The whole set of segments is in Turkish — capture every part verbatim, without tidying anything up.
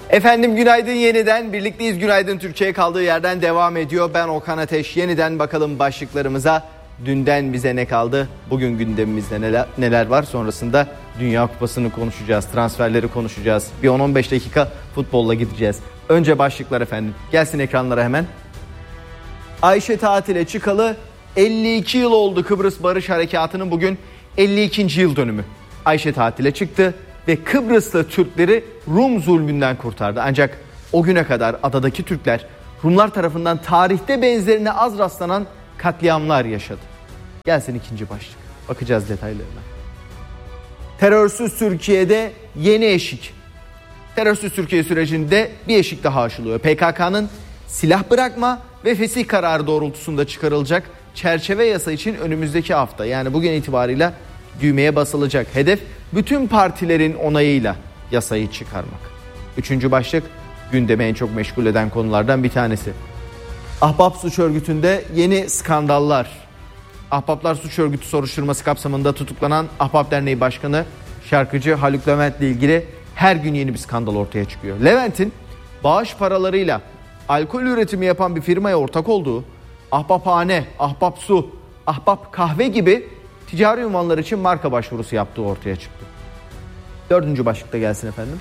Efendim günaydın, yeniden birlikteyiz. Günaydın Türkiye kaldığı yerden devam ediyor. Ben Okan Ateş. Yeniden bakalım başlıklarımıza. Dünden bize ne kaldı? Bugün gündemimizde neler, neler var? Sonrasında Dünya Kupası'nı konuşacağız. Transferleri konuşacağız. Bir on on beş dakika futbolla gideceğiz. Önce başlıklar efendim. Gelsin ekranlara hemen. Ayşe tatile çıkalı elli iki yıl oldu. Kıbrıs Barış Harekatı'nın bugün elli ikinci yıl dönümü. Ayşe tatile çıktı ve Kıbrıslı Türkleri Rum zulmünden kurtardı. Ancak o güne kadar adadaki Türkler Rumlar tarafından tarihte benzerine az rastlanan katliamlar yaşadı. Gelsin ikinci başlık. Bakacağız detaylarına. Terörsüz Türkiye'de yeni eşik. Terörsüz Türkiye sürecinde bir eşik daha aşılıyor. P K K'nın silah bırakma ve fesih kararı doğrultusunda çıkarılacak çerçeve yasa için önümüzdeki hafta, yani bugün itibarıyla düğmeye basılacak. Hedef bütün partilerin onayıyla yasayı çıkarmak. Üçüncü başlık gündemi en çok meşgul eden konulardan bir tanesi. Ahbap Suç Örgütü'nde yeni skandallar. Ahbaplar Suç Örgütü soruşturması kapsamında tutuklanan Ahbap Derneği Başkanı şarkıcı Haluk Levent'le ilgili her gün yeni bir skandal ortaya çıkıyor. Levent'in bağış paralarıyla alkol üretimi yapan bir firmaya ortak olduğu, Ahbaphane, Ahbap Su, Ahbap Kahve gibi ticari ünvanlar için marka başvurusu yaptığı ortaya çıktı. Dördüncü başlıkta gelsin efendim.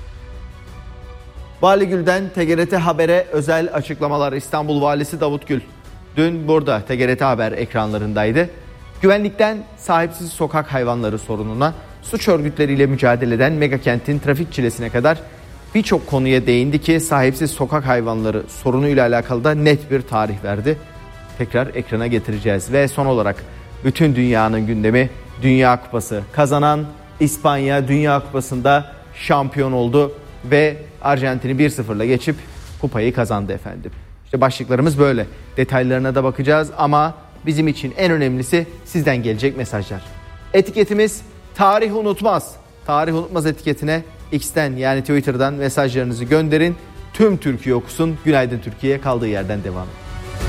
Vali Gül'den T G R T Haber'e özel açıklamalar. İstanbul Valisi Davut Gül dün burada T G R T Haber ekranlarındaydı. Güvenlikten sahipsiz sokak hayvanları sorununa, suç örgütleriyle mücadeleden megakentin trafik çilesine kadar birçok konuya değindi ki sahipsiz sokak hayvanları sorunuyla alakalı da net bir tarih verdi. Tekrar ekrana getireceğiz. Ve son olarak bütün dünyanın gündemi Dünya Kupası. Kazanan İspanya Dünya Kupası'nda şampiyon oldu ve Arjantin'i bir sıfırla geçip kupayı kazandı efendim. İşte başlıklarımız böyle. Detaylarına da bakacağız ama bizim için en önemlisi sizden gelecek mesajlar. Etiketimiz tarih unutmaz. Tarih unutmaz etiketine X'ten, yani Twitter'dan mesajlarınızı gönderin. Tüm Türkiye okusun. Günaydın Türkiye kaldığı yerden devam edin.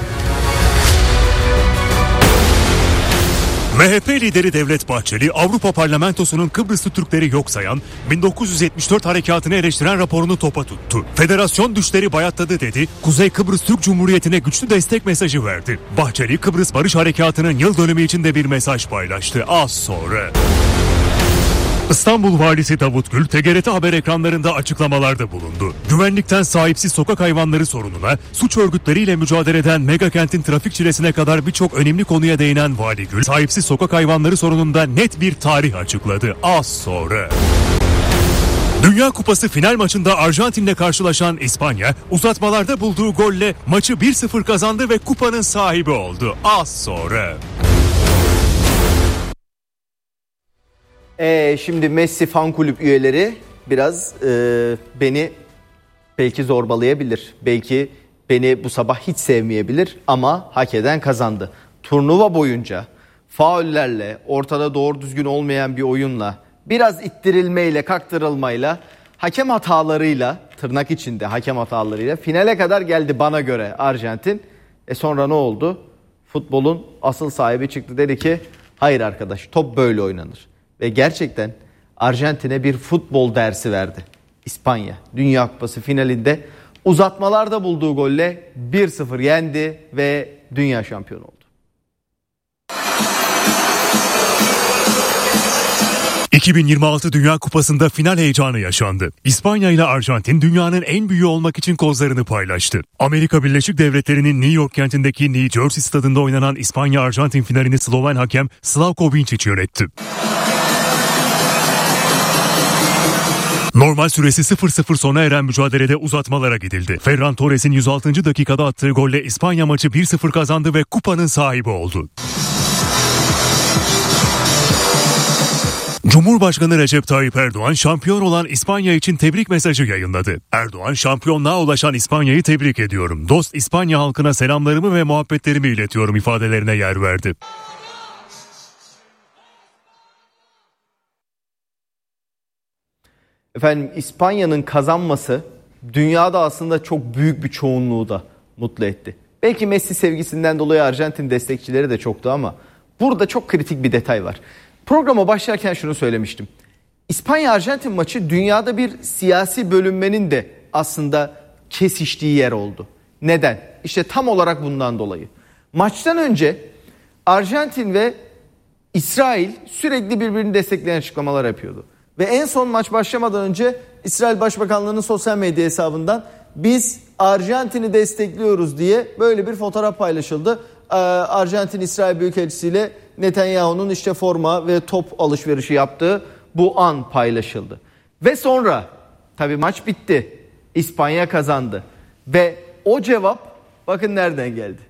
M H P lideri Devlet Bahçeli, Avrupa Parlamentosu'nun Kıbrıslı Türkleri yok sayan bin dokuz yüz yetmiş dört harekatını eleştiren raporunu topa tuttu. Federasyon düşleri bayatladı dedi, Kuzey Kıbrıs Türk Cumhuriyeti'ne güçlü destek mesajı verdi. Bahçeli, Kıbrıs Barış Harekatı'nın yıl dönümü için de bir mesaj paylaştı az sonra. İstanbul Valisi Davut Gül, T G R T Haber ekranlarında açıklamalarda bulundu. Güvenlikten sahipsiz sokak hayvanları sorununa, suç örgütleriyle mücadele eden megakentin trafik çilesine kadar birçok önemli konuya değinen Vali Gül, sahipsiz sokak hayvanları sorununda net bir tarih açıkladı az sonra. Dünya Kupası final maçında Arjantin'le karşılaşan İspanya, uzatmalarda bulduğu golle maçı bir sıfır kazandı ve kupanın sahibi oldu az sonra. Ee, şimdi Messi fan kulüp üyeleri biraz e, beni belki zorbalayabilir. Belki beni bu sabah hiç sevmeyebilir ama hak eden kazandı. Turnuva boyunca faullerle, ortada doğru düzgün olmayan bir oyunla, biraz ittirilmeyle, kaktırılmayla, hakem hatalarıyla, tırnak içinde hakem hatalarıyla finale kadar geldi bana göre Arjantin. E sonra ne oldu? Futbolun asıl sahibi çıktı, dedi ki hayır arkadaş, top böyle oynanır. Ve gerçekten Arjantin'e bir futbol dersi verdi. İspanya Dünya Kupası finalinde uzatmalarda bulduğu golle bir sıfır yendi ve dünya şampiyonu oldu. iki bin yirmi altı Dünya Kupası'nda final heyecanı yaşandı. İspanya ile Arjantin dünyanın en büyüğü olmak için kozlarını paylaştı. Amerika Birleşik Devletleri'nin New York kentindeki New Jersey stadında oynanan İspanya-Arjantin finalini Sloven hakem Slavko Vincic yönetti. Normal süresi sıfır sıfır sona eren mücadelede uzatmalara gidildi. Ferran Torres'in yüz altıncı dakikada attığı golle İspanya maçı bir sıfır kazandı ve kupanın sahibi oldu. Cumhurbaşkanı Recep Tayyip Erdoğan şampiyon olan İspanya için tebrik mesajı yayınladı. Erdoğan, şampiyonluğa ulaşan İspanya'yı tebrik ediyorum. Dost İspanya halkına selamlarımı ve muhabbetlerimi iletiyorum ifadelerine yer verdi. Efendim İspanya'nın kazanması dünyada aslında çok büyük bir çoğunluğu da mutlu etti. Belki Messi sevgisinden dolayı Arjantin destekçileri de çoktu ama burada çok kritik bir detay var. Programa başlarken şunu söylemiştim. İspanya-Arjantin maçı dünyada bir siyasi bölünmenin de aslında kesiştiği yer oldu. Neden? İşte tam olarak bundan dolayı. Maçtan önce Arjantin ve İsrail sürekli birbirini destekleyen açıklamalar yapıyordu. Ve en son maç başlamadan önce İsrail Başbakanlığı'nın sosyal medya hesabından biz Arjantin'i destekliyoruz diye böyle bir fotoğraf paylaşıldı. Arjantin İsrail Büyükelçisi ile Netanyahu'nun işte forma ve top alışverişi yaptığı bu an paylaşıldı. Ve sonra tabii maç bitti. İspanya kazandı. Ve o cevap bakın nereden geldi.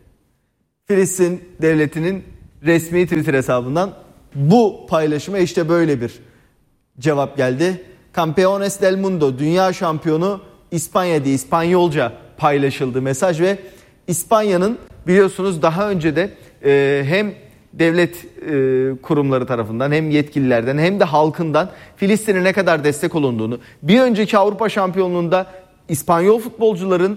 Filistin devletinin resmi Twitter hesabından bu paylaşıma işte böyle bir cevap geldi. Campeones del Mundo, dünya şampiyonu İspanya diye İspanyolca paylaşıldı mesaj ve İspanya'nın biliyorsunuz daha önce de e, hem devlet e, kurumları tarafından hem yetkililerden hem de halkından Filistin'e ne kadar destek olunduğunu, bir önceki Avrupa Şampiyonluğu'nda İspanyol futbolcuların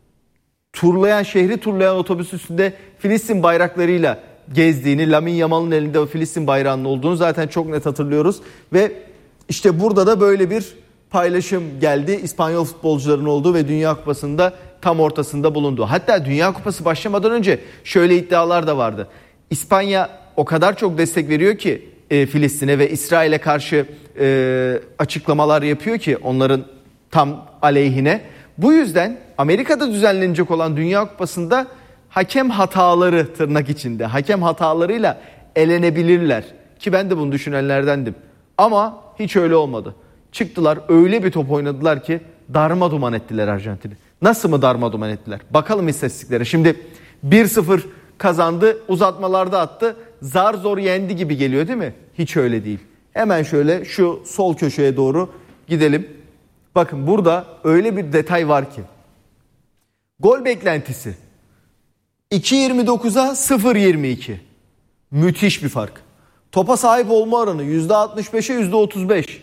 turlayan, şehri turlayan otobüs üstünde Filistin bayraklarıyla gezdiğini, Lamine Yamal'ın elinde o Filistin bayrağının olduğunu zaten çok net hatırlıyoruz. Ve işte burada da böyle bir paylaşım geldi. İspanyol futbolcuların olduğu ve Dünya Kupası'nda tam ortasında bulundu. Hatta Dünya Kupası başlamadan önce şöyle iddialar da vardı. İspanya o kadar çok destek veriyor ki e, Filistin'e ve İsrail'e karşı e, açıklamalar yapıyor ki onların tam aleyhine. Bu yüzden Amerika'da düzenlenecek olan Dünya Kupası'nda hakem hataları tırnak içinde, hakem hatalarıyla elenebilirler. Ki ben de bunu düşünenlerdendim. Ama hiç öyle olmadı. Çıktılar öyle bir top oynadılar ki darma duman ettiler Arjantin'i. Nasıl mı darma duman ettiler? Bakalım istatistiklere. Şimdi bir sıfır kazandı, uzatmalarda attı. Zar zor yendi gibi geliyor değil mi? Hiç öyle değil. Hemen şöyle şu sol köşeye doğru gidelim. Bakın burada öyle bir detay var ki. Gol beklentisi iki yirmi dokuza sıfır yirmi iki. Müthiş bir fark. Topa sahip olma oranı yüzde altmış beşe yüzde otuz beş.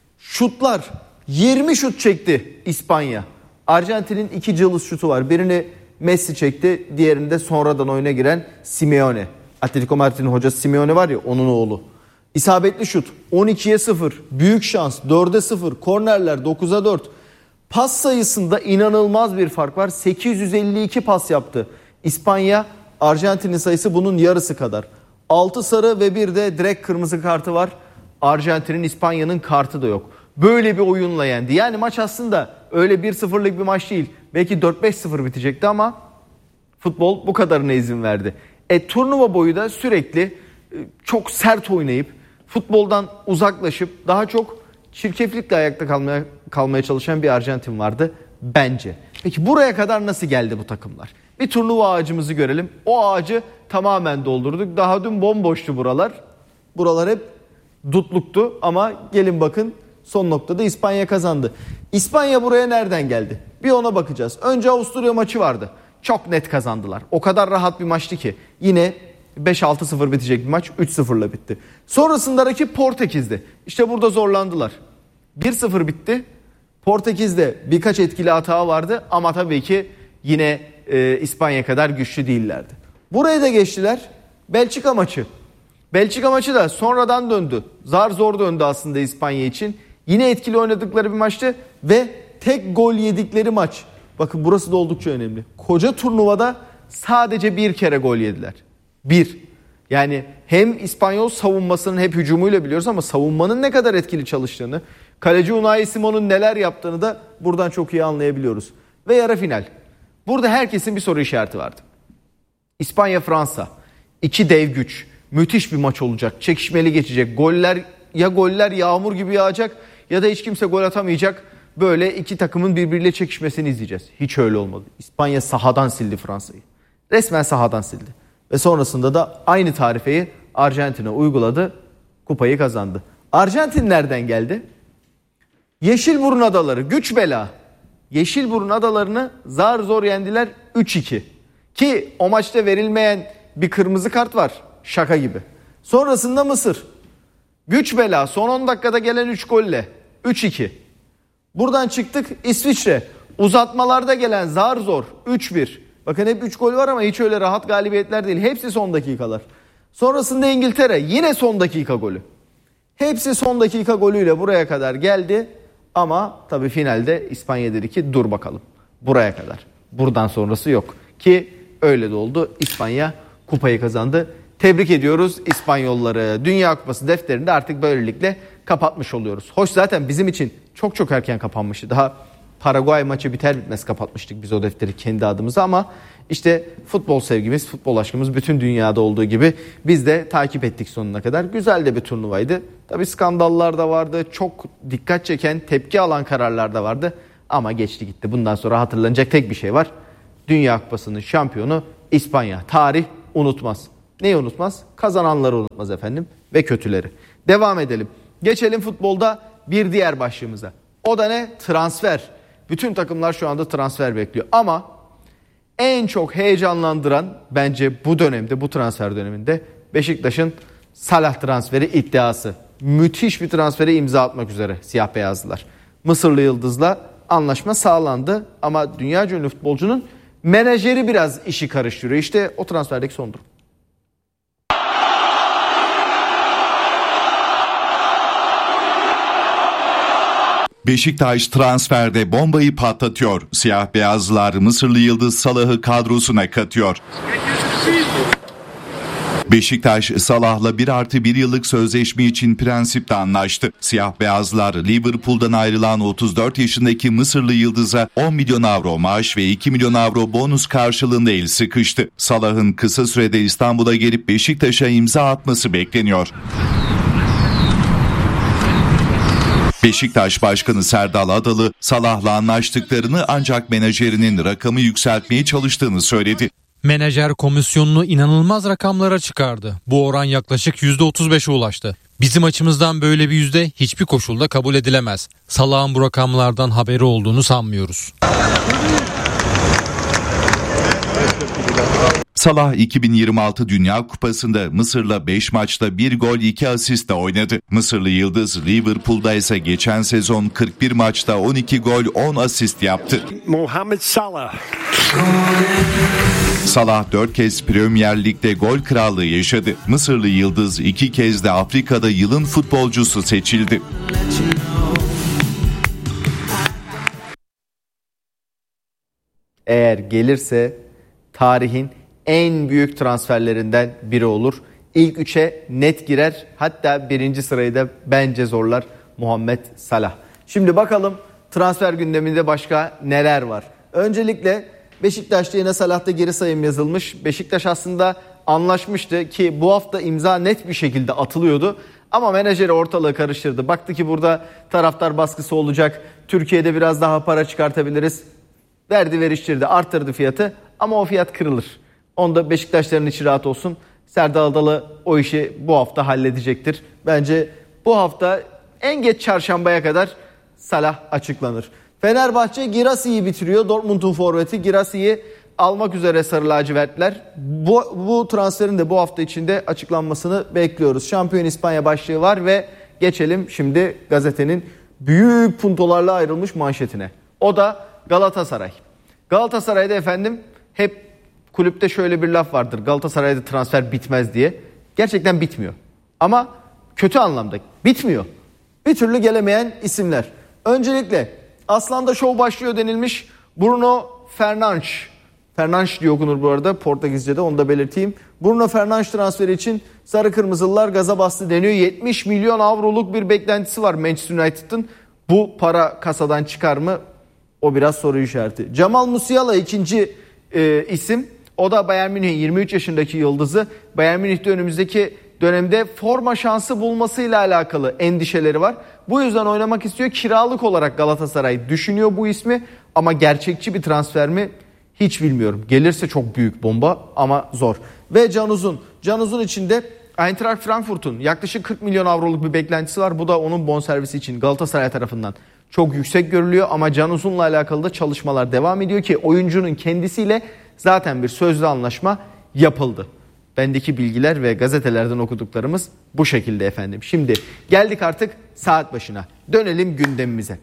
Şutlar yirmi şut çekti İspanya. Arjantin'in iki cılız şutu var. Birini Messi çekti, diğerini de sonradan oyuna giren Simeone. Atletico Madrid'in hocası Simeone var ya, onun oğlu. İsabetli şut on ikiye sıfır, büyük şans dörde sıfır, kornerler dokuza dört. Pas sayısında inanılmaz bir fark var. sekiz yüz elli iki pas yaptı İspanya. Arjantin'in sayısı bunun yarısı kadar. altı sarı ve bir de direkt kırmızı kartı var. Arjantin'in, İspanya'nın kartı da yok. Böyle bir oyunla yendi. Yani maç aslında öyle bir sıfırlık bir maç değil. Belki dört beş sıfır bitecekti ama futbol bu kadarına izin verdi. E turnuva boyu da sürekli çok sert oynayıp futboldan uzaklaşıp daha çok çirkeflikle ayakta kalmaya kalmaya çalışan bir Arjantin vardı bence. Peki buraya kadar nasıl geldi bu takımlar? Bir turnuva ağacımızı görelim. O ağacı tamamen doldurduk. Daha dün bomboştu buralar. Buralar hep dutluktu ama gelin bakın son noktada İspanya kazandı. İspanya buraya nereden geldi? Bir ona bakacağız. Önce Avusturya maçı vardı. Çok net kazandılar. O kadar rahat bir maçtı ki. Yine beş altı sıfır bitecek bir maç üç sıfırla bitti. Sonrasında rakip Portekiz'di. İşte burada zorlandılar. bir sıfır bitti. Portekiz'de birkaç etkili hata vardı ama tabii ki yine e, İspanya kadar güçlü değillerdi. Buraya da geçtiler. Belçika maçı. Belçika maçı da sonradan döndü. Zar zor döndü aslında İspanya için. Yine etkili oynadıkları bir maçtı ve tek gol yedikleri maç. Bakın burası da oldukça önemli. Koca turnuvada sadece bir kere gol yediler. Bir. Yani hem İspanyol savunmasının hep hücumuyla biliyoruz ama savunmanın ne kadar etkili çalıştığını, kaleci Unai Simon'un neler yaptığını da buradan çok iyi anlayabiliyoruz. Ve yarı final. Burada herkesin bir soru işareti vardı. İspanya-Fransa. İki dev güç. Müthiş bir maç olacak. Çekişmeli geçecek. Goller ya goller yağmur gibi yağacak ya da hiç kimse gol atamayacak. Böyle iki takımın birbiriyle çekişmesini izleyeceğiz. Hiç öyle olmadı. İspanya sahadan sildi Fransa'yı. Resmen sahadan sildi. Ve sonrasında da aynı tarifeyi Arjantin'e uyguladı. Kupayı kazandı. Arjantin nereden geldi? Yeşilburun Adaları güç bela. Yeşilburun Adalarını zar zor yendiler üç iki. Ki o maçta verilmeyen bir kırmızı kart var. Şaka gibi. Sonrasında Mısır. Güç bela son on dakikada gelen üç golle. üç iki. Buradan çıktık İsviçre. Uzatmalarda gelen zar zor üç bir. Bakın hep üç gol var ama hiç öyle rahat galibiyetler değil. Hepsi son dakikalar. Sonrasında İngiltere yine son dakika golü. Hepsi son dakika golüyle buraya kadar geldi. Ama tabii finalde İspanya dedi ki dur bakalım buraya kadar. Buradan sonrası yok. Ki öyle de oldu. İspanya kupayı kazandı. Tebrik ediyoruz İspanyolları. Dünya Kupası defterini de artık böylelikle kapatmış oluyoruz. Hoş zaten bizim için çok çok erken kapanmıştı. Daha Paraguay maçı biter bitmez kapatmıştık biz o defteri kendi adımıza ama işte futbol sevgimiz, futbol aşkımız bütün dünyada olduğu gibi biz de takip ettik sonuna kadar. Güzel de bir turnuvaydı. Tabii skandallar da vardı. Çok dikkat çeken, tepki alan kararlar da vardı. Ama geçti gitti. Bundan sonra hatırlanacak tek bir şey var. Dünya Kupası'nın şampiyonu İspanya. Tarih unutmaz. Neyi unutmaz? Kazananları unutmaz efendim ve kötüleri. Devam edelim. Geçelim futbolda bir diğer başlığımıza. O da ne? Transfer. Bütün takımlar şu anda transfer bekliyor. Ama en çok heyecanlandıran bence bu dönemde, bu transfer döneminde Beşiktaş'ın Salah transferi iddiası. Müthiş bir transfere imza atmak üzere siyah beyazlılar. Mısırlı Yıldız'la anlaşma sağlandı ama dünyaca ünlü futbolcunun menajeri biraz işi karıştırıyor. İşte o transferdeki son durum. Beşiktaş transferde bombayı patlatıyor. Siyah beyazlılar Mısırlı Yıldız Salah'ı kadrosuna katıyor. Beşiktaş Salah'la bir artı bir yıllık sözleşme için prensipte anlaştı. Siyah beyazlar Liverpool'dan ayrılan otuz dört yaşındaki Mısırlı Yıldız'a on milyon avro maaş ve iki milyon avro bonus karşılığında el sıkıştı. Salah'ın kısa sürede İstanbul'a gelip Beşiktaş'a imza atması bekleniyor. Beşiktaş Başkanı Serdal Adalı, Salah'la anlaştıklarını ancak menajerinin rakamı yükseltmeye çalıştığını söyledi. Menajer komisyonunu inanılmaz rakamlara çıkardı. Bu oran yaklaşık yüzde otuz beşe ulaştı. Bizim açımızdan böyle bir yüzde hiçbir koşulda kabul edilemez. Salah'ın bu rakamlardan haberi olduğunu sanmıyoruz. Salah iki bin yirmi altı Dünya Kupası'nda Mısır'la beş maçta bir gol iki asistle oynadı. Mısırlı Yıldız Liverpool'da ise geçen sezon kırk bir maçta on iki gol on asist yaptı. Mohamed Salah. Salah dört kez Premier Lig'de gol krallığı yaşadı. Mısırlı Yıldız iki kez de Afrika'da yılın futbolcusu seçildi. Eğer gelirse tarihin en büyük transferlerinden biri olur. İlk üçe net girer. Hatta birinci sırayı da bence zorlar Muhammed Salah. Şimdi bakalım transfer gündeminde başka neler var. Öncelikle Beşiktaş'ta yine Salah'ta geri sayım yazılmış. Beşiktaş aslında anlaşmıştı ki bu hafta imza net bir şekilde atılıyordu. Ama menajeri ortalığı karıştırdı. Baktı ki burada taraftar baskısı olacak. Türkiye'de biraz daha para çıkartabiliriz. Verdi veriştirdi, arttırdı fiyatı ama o fiyat kırılır. Onda Beşiktaşların içi rahat olsun. Serdal Adalı o işi bu hafta halledecektir. Bence bu hafta en geç çarşambaya kadar Salah açıklanır. Fenerbahçe Girassi'yi bitiriyor. Dortmund'un forveti Girassi'yi almak üzere sarı lacivertler. Bu, bu transferin de bu hafta içinde açıklanmasını bekliyoruz. Şampiyon İspanya başlığı var ve geçelim şimdi gazetenin büyük puntolarla ayrılmış manşetine. O da Galatasaray. Galatasaray'da efendim hep kulüpte şöyle bir laf vardır. Galatasaray'da transfer bitmez diye. Gerçekten bitmiyor. Ama kötü anlamda bitmiyor. Bir türlü gelemeyen isimler. Öncelikle Aslan'da şov başlıyor denilmiş Bruno Fernandes. Fernandes diye okunur bu arada Portekizce'de, onu da belirteyim. Bruno Fernandes transferi için Sarı Kırmızılılar gaza bastı deniyor. yetmiş milyon avroluk bir beklentisi var Manchester United'ın. Bu para kasadan çıkar mı? O biraz soru işareti. Jamal Musiala ikinci e, isim. O da Bayern Münih'in yirmi üç yaşındaki yıldızı. Bayern Münih'te önümüzdeki dönemde forma şansı bulmasıyla alakalı endişeleri var. Bu yüzden oynamak istiyor. Kiralık olarak Galatasaray düşünüyor bu ismi. Ama gerçekçi bir transfer mi? Hiç bilmiyorum. Gelirse çok büyük bomba ama zor. Ve Can Uzun. Can Uzun için de Eintracht Frankfurt'un yaklaşık kırk milyon avroluk bir beklentisi var. Bu da onun bonservisi için Galatasaray tarafından çok yüksek görülüyor. Ama Can Uzun'la alakalı da çalışmalar devam ediyor ki oyuncunun kendisiyle zaten bir sözlü anlaşma yapıldı. Bendeki bilgiler ve gazetelerden okuduklarımız bu şekilde efendim. Şimdi geldik artık saat başına. Dönelim gündemimize.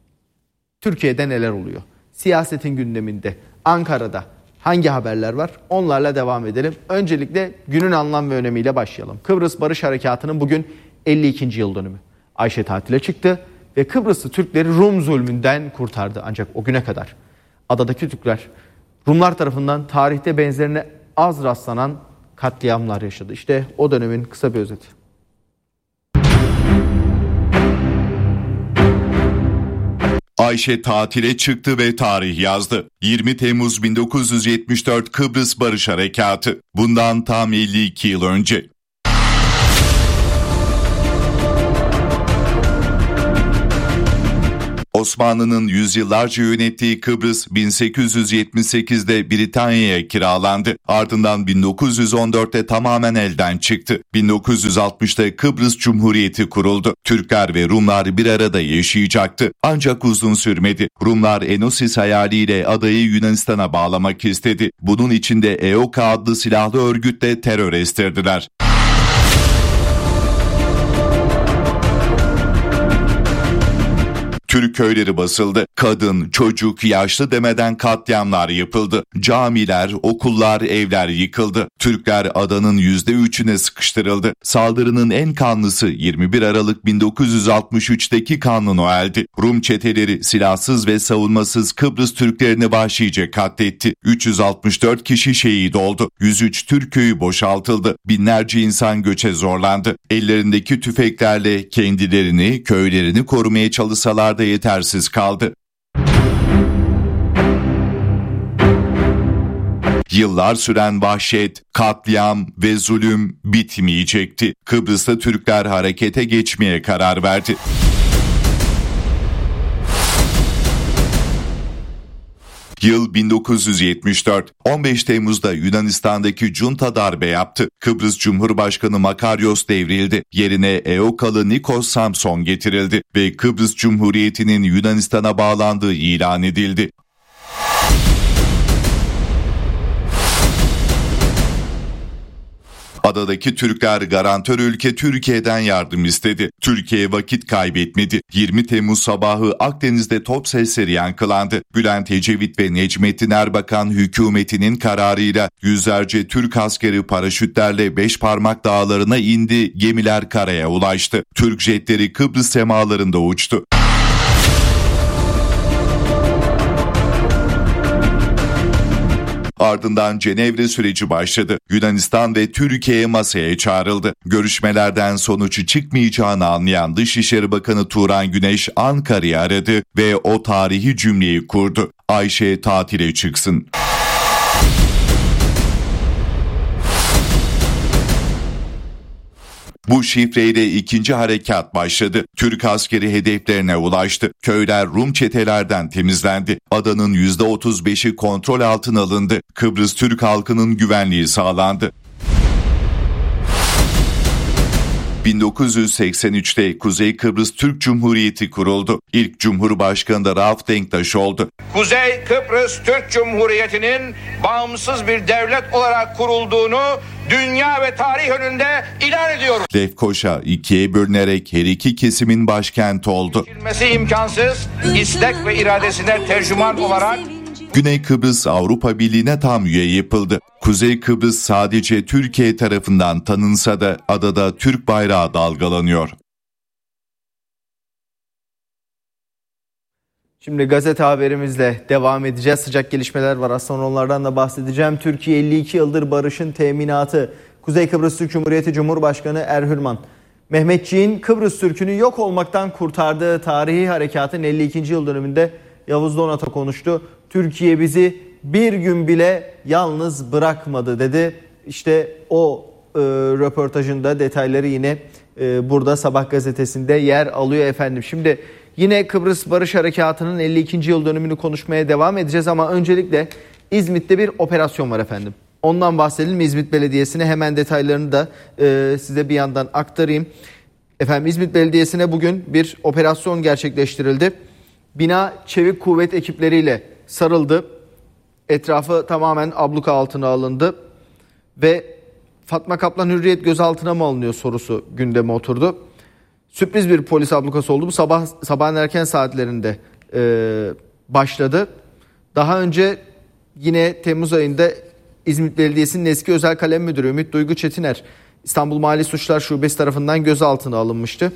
Türkiye'de neler oluyor? Siyasetin gündeminde, Ankara'da hangi haberler var? Onlarla devam edelim. Öncelikle günün anlam ve önemiyle başlayalım. Kıbrıs Barış Harekatı'nın bugün elli ikinci yıl dönümü. Ayşe tatile çıktı. ve Kıbrıslı Türkleri Rum zulmünden kurtardı. Ancak o güne kadar adadaki Türkler Rumlar tarafından tarihte benzerine az rastlanan katliamlar yaşadı. İşte o dönemin kısa bir özeti. Ayşe tatile çıktı ve tarih yazdı. yirmi Temmuz bin dokuz yüz yetmiş dört Kıbrıs Barış Harekatı. Bundan tam elli iki yıl önce. Osmanlı'nın yüzyıllarca yönettiği Kıbrıs bin sekiz yüz yetmiş sekizde Britanya'ya kiralandı. Ardından bin dokuz yüz on dörtte tamamen elden çıktı. bin dokuz yüz altmışta Kıbrıs Cumhuriyeti kuruldu. Türkler ve Rumlar bir arada yaşayacaktı. Ancak uzun sürmedi. Rumlar Enosis hayaliyle adayı Yunanistan'a bağlamak istedi. Bunun için de E O K adlı silahlı örgütle terör estirdiler. Türk köyleri basıldı. Kadın, çocuk, yaşlı demeden katliamlar yapıldı. Camiler, okullar, evler yıkıldı. Türkler adanın yüzde üçüne sıkıştırıldı. Saldırının en kanlısı yirmi bir Aralık bin dokuz yüz altmış üçteki Kanlı Noel'di. Rum çeteleri silahsız ve savunmasız Kıbrıs Türklerini vahşice katletti. üç yüz altmış dört kişi şehit oldu. yüz üç Türk köyü boşaltıldı. Binlerce insan göçe zorlandı. Ellerindeki tüfeklerle kendilerini, köylerini korumaya çalışsalar da yetersiz kaldı. Yıllar süren vahşet, katliam ve zulüm bitmeyecekti. Kıbrıs'ta Türkler harekete geçmeye karar verdi. Yıl bin dokuz yüz yetmiş dört. on beş Temmuz'da Yunanistan'daki junta darbe yaptı. Kıbrıs Cumhurbaşkanı Makarios devrildi. Yerine E O K'lı Nikos Samson getirildi ve Kıbrıs Cumhuriyeti'nin Yunanistan'a bağlandığı ilan edildi. Adadaki Türkler garantör ülke Türkiye'den yardım istedi. Türkiye vakit kaybetmedi. yirmi Temmuz sabahı Akdeniz'de top sesleri yankılandı. Bülent Ecevit ve Necmettin Erbakan hükümetinin kararıyla yüzlerce Türk askeri paraşütlerle Beşparmak Dağları'na indi, gemiler karaya ulaştı. Türk jetleri Kıbrıs semalarında uçtu. Ardından Cenevre süreci başladı. Yunanistan ve Türkiye masaya çağrıldı. Görüşmelerden sonuç çıkmayacağını anlayan Dışişleri Bakanı Turan Güneş Ankara'yı aradı ve o tarihi cümleyi kurdu. Ayşe tatile çıksın. Bu şifreyle ikinci harekat başladı. Türk askeri hedeflerine ulaştı. Köyler Rum çetelerden temizlendi. Adanın yüzde otuz beşi kontrol altına alındı. Kıbrıs Türk halkının güvenliği sağlandı. bin dokuz yüz seksen üçte Kuzey Kıbrıs Türk Cumhuriyeti kuruldu. İlk Cumhurbaşkanı da Rauf Denktaş oldu. Kuzey Kıbrıs Türk Cumhuriyeti'nin bağımsız bir devlet olarak kurulduğunu dünya ve tarih önünde ilan ediyoruz. Lefkoşa ikiye bölünerek her iki kesimin başkenti oldu. Geçilmesi imkansız, istek ve iradesine tercüman olarak Güney Kıbrıs Avrupa Birliği'ne tam üye yapıldı. Kuzey Kıbrıs sadece Türkiye tarafından tanınsa da adada Türk bayrağı dalgalanıyor. Şimdi gazete haberimizle devam edeceğiz. Sıcak gelişmeler var. Az sonra onlardan da bahsedeceğim. Türkiye elli iki yıldır barışın teminatı. Kuzey Kıbrıs Türk Cumhuriyeti Cumhurbaşkanı Erhürman, Mehmetçiğin Kıbrıs Türk'ünü yok olmaktan kurtardığı tarihi harekatın elli ikinci yıl dönümünde Yavuz Donat'a konuştu. Türkiye bizi bir gün bile yalnız bırakmadı dedi. İşte o e, röportajında detayları yine e, burada Sabah gazetesinde yer alıyor efendim. Şimdi yine Kıbrıs Barış Harekatı'nın elli ikinci yıl dönümünü konuşmaya devam edeceğiz ama öncelikle İzmit'te bir operasyon var efendim. Ondan bahsedelim. İzmit Belediyesi'ne hemen detaylarını da e, size bir yandan aktarayım. Efendim İzmit Belediyesi'ne bugün bir operasyon gerçekleştirildi. Bina çevik kuvvet ekipleriyle sarıldı. Etrafı tamamen abluka altına alındı. Ve Fatma Kaplan Hürriyet gözaltına mı alınıyor sorusu gündeme oturdu. Sürpriz bir polis ablukası oldu. Bu sabah sabahın erken saatlerinde e, başladı. Daha önce yine Temmuz ayında İzmit Belediyesi'nin eski özel kalem müdürü Ümit Duygu Çetiner İstanbul Mali Suçlar Şubesi tarafından gözaltına alınmıştı.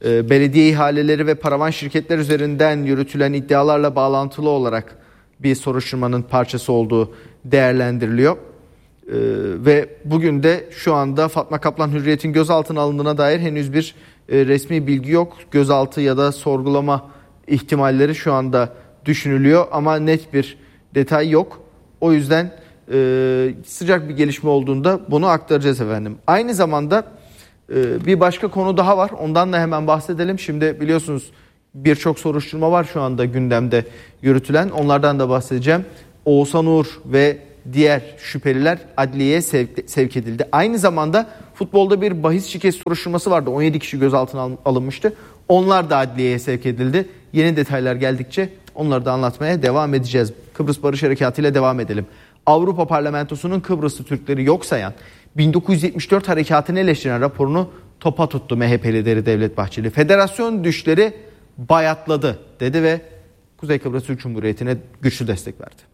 e, belediye ihaleleri ve paravan şirketler üzerinden yürütülen iddialarla bağlantılı olarak bir soruşturmanın parçası olduğu değerlendiriliyor. Ee, ve bugün de şu anda Fatma Kaplan Hürriyet'in gözaltına alındığına dair henüz bir e, resmi bilgi yok. Gözaltı ya da sorgulama ihtimalleri şu anda düşünülüyor ama net bir detay yok. O yüzden e, sıcak bir gelişme olduğunda bunu aktaracağız efendim. Aynı zamanda e, bir başka konu daha var. Ondan da hemen bahsedelim. Şimdi biliyorsunuz birçok soruşturma var şu anda gündemde yürütülen. Onlardan da bahsedeceğim. Oğuzhan Uğur ve diğer şüpheliler adliyeye sevk, sevk edildi. Aynı zamanda futbolda bir bahis şike soruşturması vardı. on yedi kişi gözaltına alınmıştı. Onlar da adliyeye sevk edildi. Yeni detaylar geldikçe onları da anlatmaya devam edeceğiz. Kıbrıs Barış Harekatı ile devam edelim. Avrupa Parlamentosu'nun Kıbrıslı Türkleri yok sayan bin dokuz yüz yetmiş dört harekatını eleştiren raporunu topa tuttu M H P lideri Devlet Bahçeli. Federasyon düşleri bayatladı dedi ve Kuzey Kıbrıs Türk Cumhuriyeti'ne güçlü destek verdi.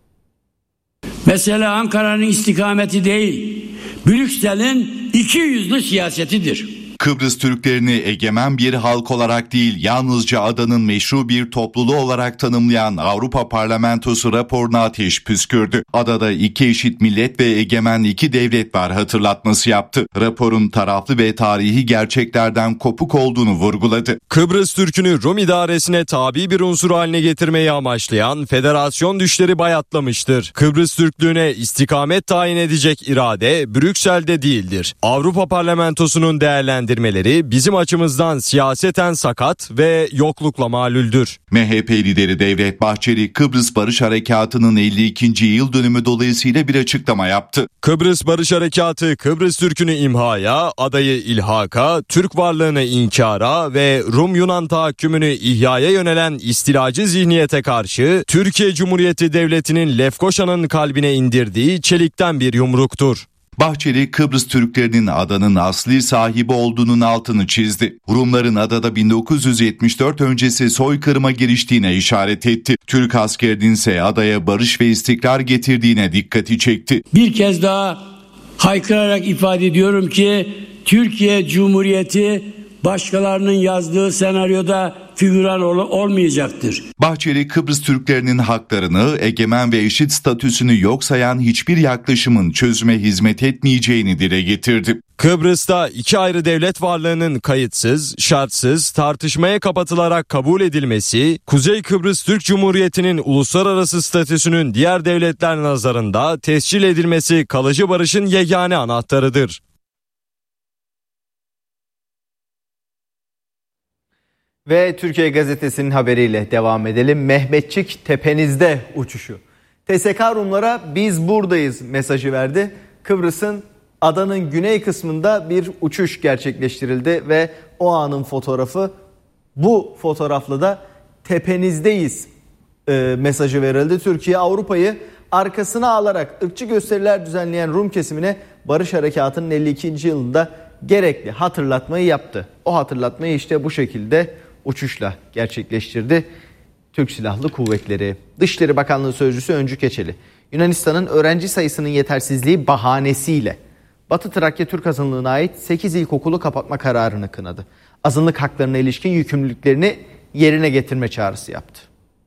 Mesela Ankara'nın istikameti değil, Brüksel'in iki yüzlü siyasetidir. Kıbrıs Türklerini egemen bir halk olarak değil, yalnızca adanın meşru bir topluluğu olarak tanımlayan Avrupa Parlamentosu raporuna ateş püskürdü. Adada iki eşit millet ve egemen iki devlet var hatırlatması yaptı. Raporun taraflı ve tarihi gerçeklerden kopuk olduğunu vurguladı. Kıbrıs Türk'ünü Rum idaresine tabi bir unsur haline getirmeyi amaçlayan federasyon düşleri bayatlamıştır. Kıbrıs Türklüğüne istikamet tayin edecek irade Brüksel'de değildir. Avrupa Parlamentosu'nun değerlendirmeleri bizim açımızdan siyaseten sakat ve yoklukla malüldür. M H P lideri Devlet Bahçeli, Kıbrıs Barış Harekatı'nın elli ikinci yıl dönümü dolayısıyla bir açıklama yaptı. Kıbrıs Barış Harekatı, Kıbrıs Türk'ünü imhaya, adayı ilhaka, Türk varlığını inkara ve Rum-Yunan tahakkümünü ihyaya yönelen istilacı zihniyete karşı Türkiye Cumhuriyeti Devleti'nin Lefkoşa'nın kalbine indirdiği çelikten bir yumruktur. Bahçeli, Kıbrıs Türklerinin adanın asli sahibi olduğunun altını çizdi. Rumların adada bin dokuz yüz yetmiş dört öncesi soykırıma giriştiğine işaret etti. Türk askerinin ise adaya barış ve istikrar getirdiğine dikkati çekti. Bir kez daha haykırarak ifade ediyorum ki Türkiye Cumhuriyeti başkalarının yazdığı senaryoda figüran ol- olmayacaktır. Bahçeli, Kıbrıs Türklerinin haklarını, egemen ve eşit statüsünü yok sayan hiçbir yaklaşımın çözüme hizmet etmeyeceğini dile getirdi. Kıbrıs'ta iki ayrı devlet varlığının kayıtsız, şartsız, tartışmaya kapatılarak kabul edilmesi, Kuzey Kıbrıs Türk Cumhuriyeti'nin uluslararası statüsünün diğer devletler nazarında tescil edilmesi kalıcı barışın yegane anahtarıdır. Ve Türkiye Gazetesi'nin haberiyle devam edelim. Mehmetçik tepenizde uçuşu. T S K Rumlara biz buradayız mesajı verdi. Kıbrıs'ın adanın güney kısmında bir uçuş gerçekleştirildi ve o anın fotoğrafı, bu fotoğrafla da tepenizdeyiz e, mesajı verildi. Türkiye Avrupa'yı arkasına alarak ırkçı gösteriler düzenleyen Rum kesimine Barış Harekatı'nın elli ikinci yılında gerekli hatırlatmayı yaptı. O hatırlatmayı işte bu şekilde uçuşla gerçekleştirdi Türk Silahlı Kuvvetleri. Dışişleri Bakanlığı Sözcüsü Öncü Keçeli, Yunanistan'ın öğrenci sayısının yetersizliği bahanesiyle Batı Trakya Türk azınlığına ait sekiz ilkokulu kapatma kararını kınadı. Azınlık haklarına ilişkin yükümlülüklerini yerine getirme çağrısı yaptı.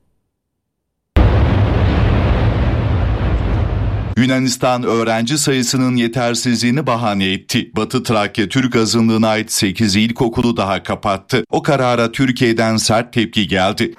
Yunanistan öğrenci sayısının yetersizliğini bahane etti. Batı Trakya Türk azınlığına ait sekiz ilkokulu daha kapattı. O karara Türkiye'den sert tepki geldi.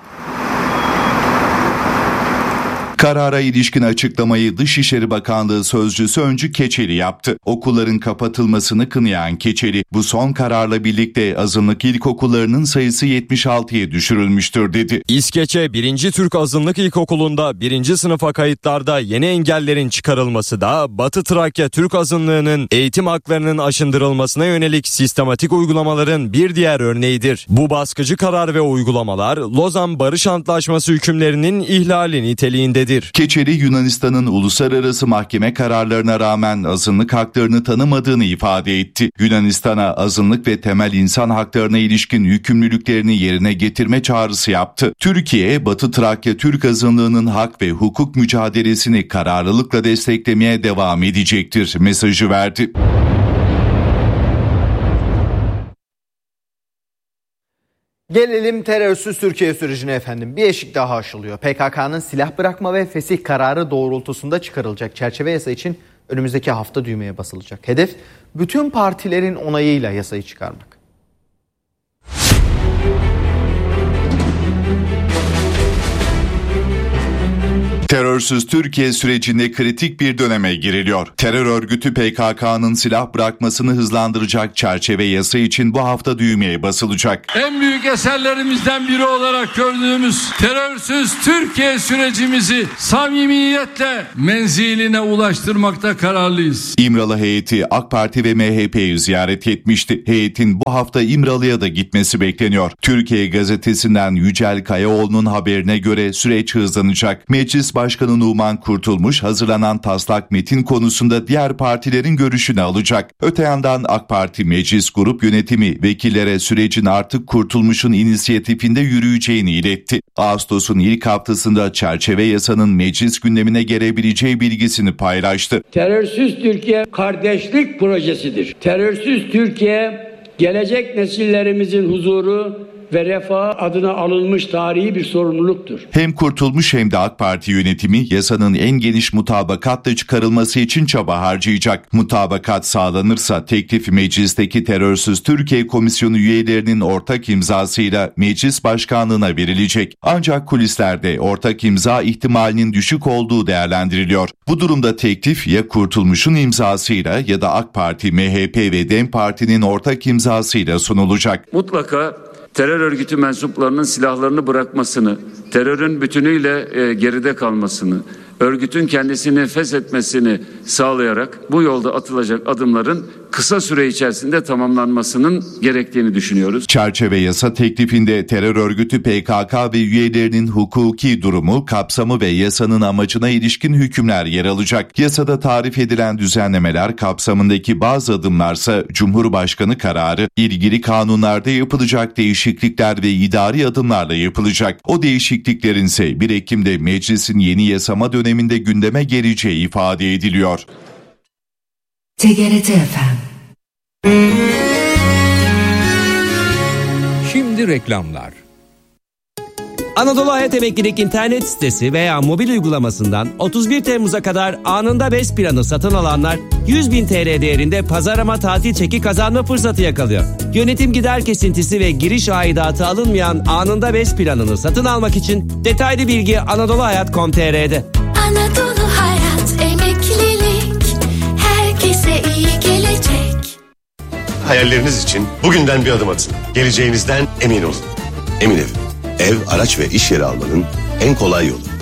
Karara ilişkin açıklamayı Dışişleri Bakanlığı Sözcüsü Öncü Keçeli yaptı. Okulların kapatılmasını kınayan Keçeli, bu son kararla birlikte azınlık ilkokullarının sayısı yetmiş altıya düşürülmüştür dedi. İskeçe birinci Türk Azınlık İlkokulu'nda birinci sınıfa kayıtlarda yeni engellerin çıkarılması da Batı Trakya Türk azınlığının eğitim haklarının aşındırılmasına yönelik sistematik uygulamaların bir diğer örneğidir. Bu baskıcı karar ve uygulamalar Lozan Barış Antlaşması hükümlerinin ihlali niteliğindedir. Keçeli, Yunanistan'ın uluslararası mahkeme kararlarına rağmen azınlık haklarını tanımadığını ifade etti. Yunanistan'a azınlık ve temel insan haklarına ilişkin yükümlülüklerini yerine getirme çağrısı yaptı. Türkiye, Batı Trakya Türk azınlığının hak ve hukuk mücadelesini kararlılıkla desteklemeye devam edecektir mesajı verdi. Gelelim terörsüz Türkiye sürecine efendim. Bir eşik daha aşılıyor. P K K'nın silah bırakma ve fesih kararı doğrultusunda çıkarılacak çerçeve yasa için önümüzdeki hafta düğmeye basılacak. Hedef bütün partilerin onayıyla yasayı çıkarmak. Terörsüz Türkiye sürecinde kritik bir döneme giriliyor. Terör örgütü P K K'nın silah bırakmasını hızlandıracak çerçeve yasa için bu hafta düğmeye basılacak. En büyük eserlerimizden biri olarak gördüğümüz terörsüz Türkiye sürecimizi samimiyetle menziline ulaştırmakta kararlıyız. İmralı heyeti AK Parti ve M H P'yi ziyaret etmişti. Heyetin bu hafta İmralı'ya da gitmesi bekleniyor. Türkiye Gazetesi'nden Yücel Kayaoğlu'nun haberine göre süreç hızlanacak. Meclis Başkanı Numan Kurtulmuş hazırlanan taslak metin konusunda diğer partilerin görüşünü alacak. Öte yandan AK Parti Meclis Grup Yönetimi vekillere sürecin artık Kurtulmuş'un inisiyatifinde yürüyeceğini iletti. Ağustos'un ilk haftasında çerçeve yasanın meclis gündemine gelebileceği bilgisini paylaştı. Terörsüz Türkiye kardeşlik projesidir. Terörsüz Türkiye gelecek nesillerimizin huzuru ve refah adına alınmış tarihi bir sorumluluktur. Hem Kurtulmuş hem de AK Parti yönetimi yasanın en geniş mutabakatla çıkarılması için çaba harcayacak. Mutabakat sağlanırsa teklifi meclisteki Terörsüz Türkiye Komisyonu üyelerinin ortak imzasıyla meclis başkanlığına verilecek. Ancak kulislerde ortak imza ihtimalinin düşük olduğu değerlendiriliyor. Bu durumda teklif ya Kurtulmuş'un imzasıyla ya da AK Parti, M H P ve DEM Parti'nin ortak imzasıyla sunulacak. Mutlaka terör örgütü mensuplarının silahlarını bırakmasını, terörün bütünüyle e, geride kalmasını, örgütün kendisini feshetmesini sağlayarak bu yolda atılacak adımların kısa süre içerisinde tamamlanmasının gerektiğini düşünüyoruz. Çerçeve yasa teklifinde terör örgütü P K K ve üyelerinin hukuki durumu, kapsamı ve yasanın amacına ilişkin hükümler yer alacak. Yasada tarif edilen düzenlemeler kapsamındaki bazı adımlarsa Cumhurbaşkanı kararı, ilgili kanunlarda yapılacak değişiklikler ve idari adımlarla yapılacak. O değişikliklerin ise bir Ekim'de meclisin yeni yasama döneminde gündeme geleceği ifade ediliyor. T G R T F M. Şimdi reklamlar. Anadolu Hayat Emeklilik internet sitesi veya mobil uygulamasından otuz bir Temmuz'a kadar anında BES planı satın alanlar yüz bin T L değerinde pazarlama tatil çeki kazanma fırsatı yakalıyor. Yönetim gider kesintisi ve giriş aidatı alınmayan anında BES planını satın almak için detaylı bilgi anadolu hayat nokta com nokta t r'de. Anadolu Hayat Emeklilik, herkese iyi gelecek. Hayalleriniz için bugünden bir adım atın. Geleceğinizden emin olun. Emin Ev. Ev, araç ve iş yeri almanın en kolay yolu.